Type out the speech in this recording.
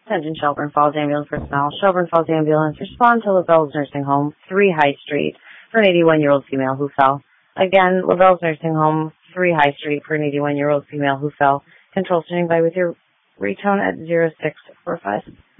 Attention Shelburne Falls Ambulance personnel. Shelburne Falls Ambulance, respond to LaBelle's Nursing Home, 3 High Street, for an 81-year-old female who fell. Again, LaBelle's Nursing Home, 3 High Street, for an 81-year-old female who fell. Control standing by with your retone at 0645.